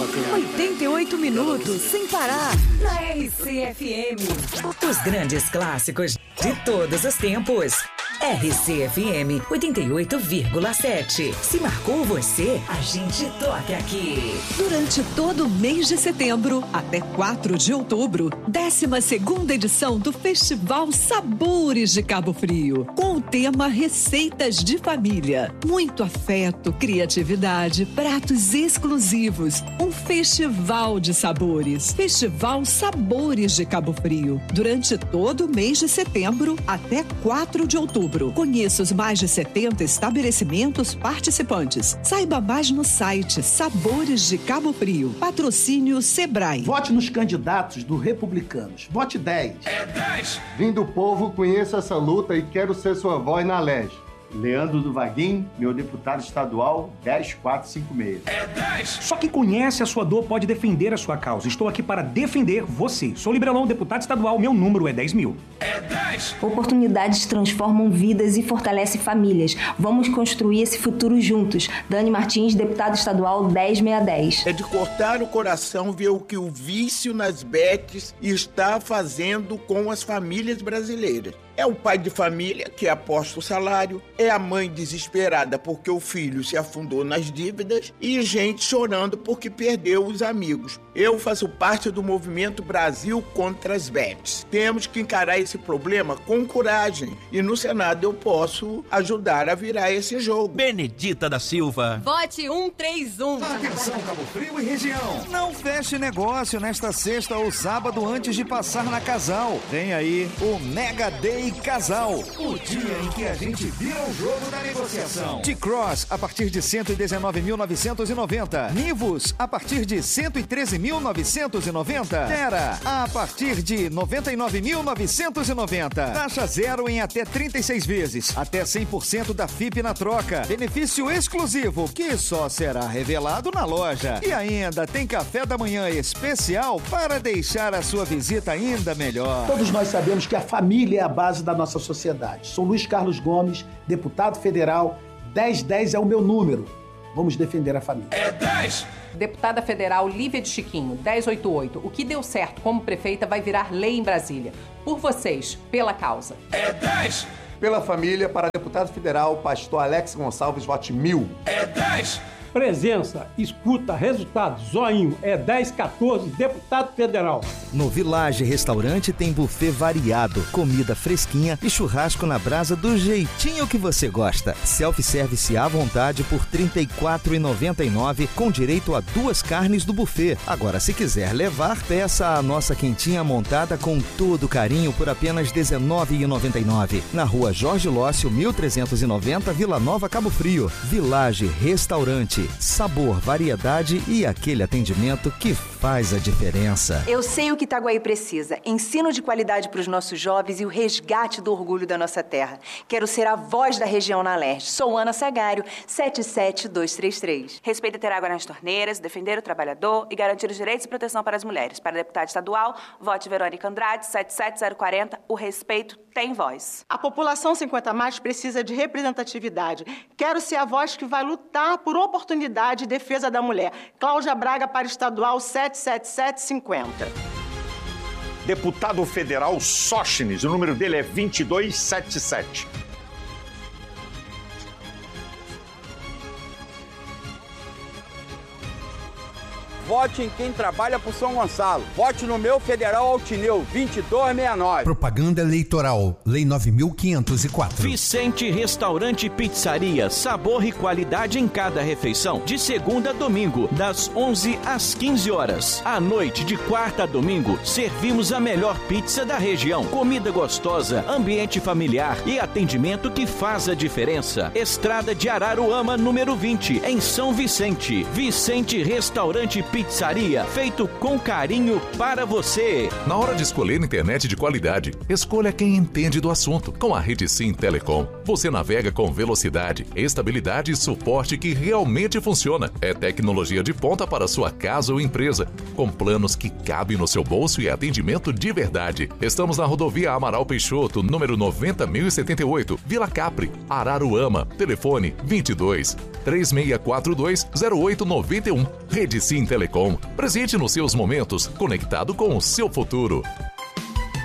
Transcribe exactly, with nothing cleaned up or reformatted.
oitenta e oito minutos sem parar na R C F M. Os grandes clássicos de todos os tempos. R C F M oitenta e oito vírgula sete. Se marcou você, a gente toca aqui. Durante todo o mês de setembro até quatro de outubro, décima segunda edição do Festival Sabores de Cabo Frio, com o tema Receitas de Família. Muito afeto, criatividade, pratos exclusivos. Um festival de sabores. Festival Sabores de Cabo Frio. Durante todo o mês de setembro até quatro de outubro. Conheça os mais de setenta estabelecimentos participantes. Saiba mais no site Sabores de Cabo Frio. Patrocínio Sebrae. Vote nos candidatos do Republicanos. Vote dez. É dez. Vim do povo, conheço essa luta e quero ser sua voz na L E G. Leandro do Vaguinho, meu deputado estadual, dez quatro cinco seis. É dez. Só quem conhece a sua dor pode defender a sua causa. Estou aqui para defender você. Sou Liberalão, deputado estadual, meu número é dez mil. É dez. Oportunidades transformam vidas e fortalecem famílias. Vamos construir esse futuro juntos. Dani Martins, deputado estadual, dez seiscentos e dez. É de cortar o coração ver o que o vício nas bets está fazendo com as famílias brasileiras. É o pai de família que aposta o salário, é a mãe desesperada porque o filho se afundou nas dívidas e gente chorando porque perdeu os amigos. Eu faço parte do movimento Brasil contra as bets. Temos que encarar esse problema com coragem e no Senado eu posso ajudar a virar esse jogo. Benedita da Silva. Vote cento e trinta e um. Atenção, Cabo Frio e região. Não feche negócio nesta sexta ou sábado antes de passar na Casal. Vem aí o Mega Day Casal, o dia em que a gente vira o jogo da negociação. T-Cross a partir de cento e dezenove mil novecentos e noventa. Nivus a partir de cento e treze mil novecentos e noventa. Terra a partir de noventa e nove mil novecentos e noventa. Taxa zero em até trinta e seis vezes, até cem por cento da F I P na troca. Benefício exclusivo que só será revelado na loja. E ainda tem café da manhã especial para deixar a sua visita ainda melhor. Todos nós sabemos que a família é a base da nossa sociedade. Sou Luiz Carlos Gomes, deputado federal, dez dez é o meu número. Vamos defender a família. É dez. Deputada federal Lívia de Chiquinho, dez oitenta e oito. O que deu certo como prefeita vai virar lei em Brasília. Por vocês, pela causa. É dez. Pela família, para deputado federal, pastor Alex Gonçalves, vote mil. É dez. Presença, escuta, resultado, zoinho, é dez quatorze, deputado federal. No Village Restaurante tem buffet variado, comida fresquinha e churrasco na brasa do jeitinho que você gosta. Self-service à vontade por trinta e quatro reais e noventa e nove centavos, com direito a duas carnes do buffet. Agora, se quiser levar, peça a nossa quentinha montada com todo carinho por apenas dezenove reais e noventa e nove centavos. Na rua Jorge Lócio, mil trezentos e noventa, Vila Nova, Cabo Frio. Village Restaurante. Sabor, variedade e aquele atendimento que faz a diferença. Eu sei o que Itaguaí precisa. Ensino de qualidade para os nossos jovens e o resgate do orgulho da nossa terra. Quero ser a voz da região na Leste. Sou Ana Sagário, sete sete dois três três. Respeito ter água nas torneiras, defender o trabalhador e garantir os direitos e proteção para as mulheres. Para deputada estadual, vote Verônica Andrade, sete sete zero quatro zero. O respeito tem voz. A população cinquenta mais precisa de representatividade. Quero ser a voz que vai lutar por oportunidade e defesa da mulher. Cláudia Braga para estadual sete sete sete cinco zero. Deputado federal Sócines, o número dele é vinte e dois setenta e sete. Vote em quem trabalha por São Gonçalo. Vote no meu Federal Altineu, vinte e dois sessenta e nove. Propaganda eleitoral, Lei nove mil quinhentos e quatro. Vicente Restaurante e Pizzaria, sabor e qualidade em cada refeição. De segunda a domingo, das onze às quinze horas. À noite, de quarta a domingo, servimos a melhor pizza da região. Comida gostosa, ambiente familiar e atendimento que faz a diferença. Estrada de Araruama, número vinte, em São Vicente. Vicente Restaurante e Pizzaria, feito com carinho para você. Na hora de escolher internet de qualidade, escolha quem entende do assunto. Com a Rede Sim Telecom, você navega com velocidade, estabilidade e suporte que realmente funciona. É tecnologia de ponta para sua casa ou empresa, com planos que cabem no seu bolso e atendimento de verdade. Estamos na rodovia Amaral Peixoto, número noventa mil e setenta e oito, Vila Capri, Araruama. Telefone vinte e dois, três seis quatro dois, zero oito nove um. Rede Sim Telecom. Telecom. Presente nos seus momentos, conectado com o seu futuro.